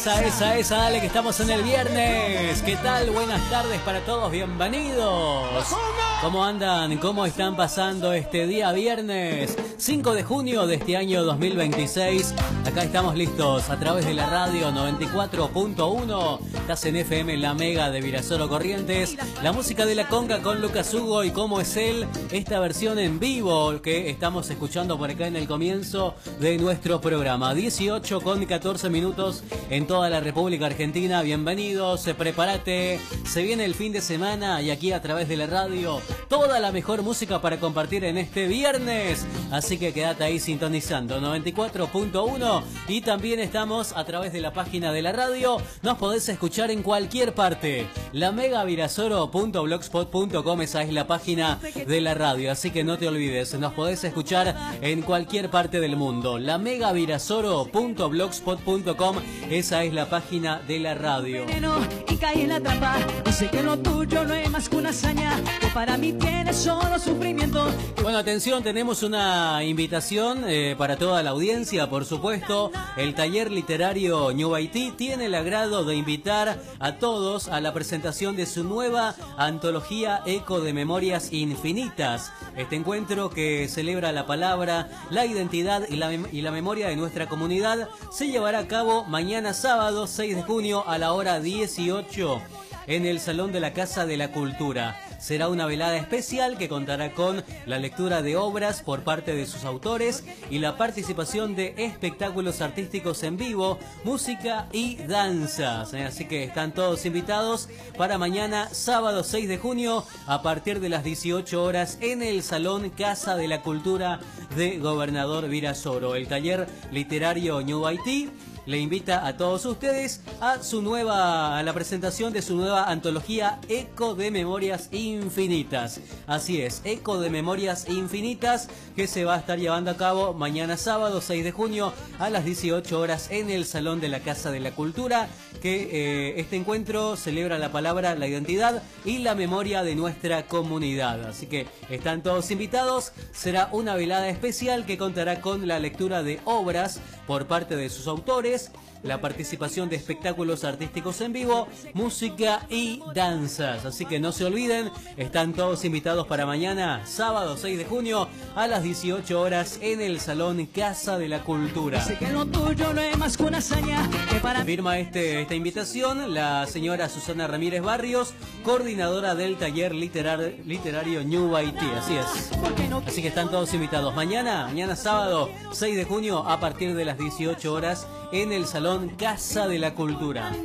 Esa, dale que estamos en el viernes. ¿Qué tal? Buenas tardes para todos, bienvenidos. ¿Cómo andan? ¿Cómo están pasando este día viernes? 5 de junio de este año 2026. Acá estamos listos a través de la radio 94.1. Estás en FM La Mega de Virasoro Corrientes. La música de la conga con Lucas Hugo y cómo es él. Esta versión en vivo que estamos escuchando por acá en el comienzo de nuestro programa. 18 con 14 minutos en toda la República Argentina. Bienvenidos, prepárate. Se viene el fin de semana y aquí a través de la radio toda la mejor música para compartir en este viernes. Así que quédate ahí sintonizando 94.1 y también estamos a través de la página de la radio. Nos podés escuchar en cualquier parte. lamegavirasoro.blogspot.com, esa es la página de la radio. Así que no te olvides, nos podés escuchar en cualquier parte del mundo. lamegavirasoro.blogspot.com, esa es la página de la radio. Y caí en la trampa, no sé que lo tuyo no es más que una hazaña, que para mí tiene solo sufrimiento. Bueno, atención, tenemos una invitación para toda la audiencia, por supuesto. El taller literario New IT tiene el agrado de invitar a todos a la presentación de su nueva antología Eco de Memorias Infinitas. Este encuentro que celebra la palabra, la identidad y la memoria de nuestra comunidad se llevará a cabo mañana sábado 6 de junio a la hora 18 en el Salón de la Casa de la Cultura. Será una velada especial que contará con la lectura de obras por parte de sus autores y la participación de espectáculos artísticos en vivo, música y danzas. Así que están todos invitados para mañana, sábado 6 de junio, a partir de las 18 horas en el Salón Casa de la Cultura de Gobernador Virasoro. El taller literario New IT le invita a todos ustedes a la presentación de su nueva antología Eco de Memorias Infinitas. Así es, Eco de Memorias Infinitas, que se va a estar llevando a cabo mañana sábado 6 de junio a las 18 horas en el Salón de la Casa de la Cultura, que este encuentro celebra la palabra, la identidad y la memoria de nuestra comunidad. Así que están todos invitados. Será una velada especial que contará con la lectura de obras por parte de sus autores, la participación de espectáculos artísticos en vivo, música y danzas. Así que no se olviden, están todos invitados para mañana, sábado 6 de junio, a las 18 horas en el Salón Casa de la Cultura. Sé que lo tuyo no es más que una hazaña, que para Firma esta invitación la señora Susana Ramírez Barrios, coordinadora del taller literario New IT. Así es. Así que están todos invitados. Mañana sábado 6 de junio, a partir de las 18 horas, en el Salón Casa de la Cultura.